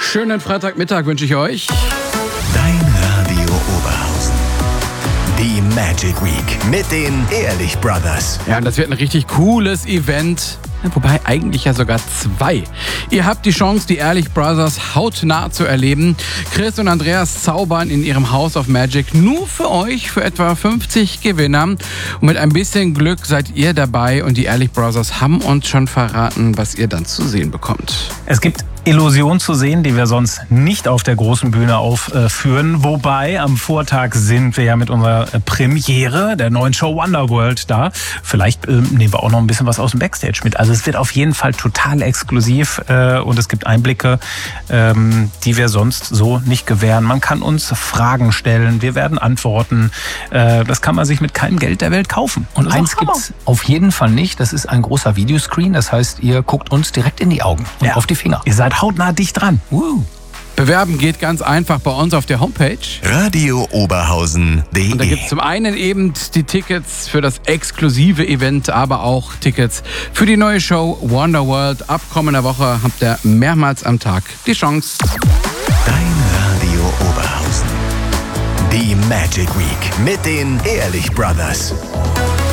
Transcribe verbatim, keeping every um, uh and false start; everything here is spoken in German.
Schönen Freitagmittag wünsche ich euch. Dein Radio Oberhausen. Die Magic Week mit den Ehrlich Brothers. Ja, und das wird ein richtig cooles Event. Wobei eigentlich ja sogar zwei. Ihr habt die Chance, die Ehrlich Brothers hautnah zu erleben. Chris und Andreas zaubern in ihrem House of Magic nur für euch, für etwa fünfzig Gewinner. Und mit ein bisschen Glück seid ihr dabei und die Ehrlich Brothers haben uns schon verraten, was ihr dann zu sehen bekommt. Es gibt Illusionen zu sehen, die wir sonst nicht auf der großen Bühne aufführen. Wobei am Vortag sind wir ja mit unserer Premiere der neuen Show Wonderworld da. Vielleicht äh, nehmen wir auch noch ein bisschen was aus dem Backstage mit. Also es wird auf jeden Fall total exklusiv äh, und es gibt Einblicke, ähm, die wir sonst so nicht gewähren. Man kann uns Fragen stellen, wir werden antworten. Äh, das kann man sich mit keinem Geld der Welt kaufen. Und eins gibt's auf jeden Fall nicht. Das ist ein großer Videoscreen. Das heißt, ihr guckt uns direkt in die Augen und Ja. auf die Finger. Ihr seid hautnah dicht dran. Uh. Bewerben geht ganz einfach bei uns auf der Homepage. Radio Oberhausen punkt de. Und da gibt es zum einen eben die Tickets für das exklusive Event, aber auch Tickets für die neue Show Wonderworld. Ab kommender Woche habt ihr mehrmals am Tag die Chance. Dein Radio Oberhausen. Die Magic Week mit den Ehrlich Brothers.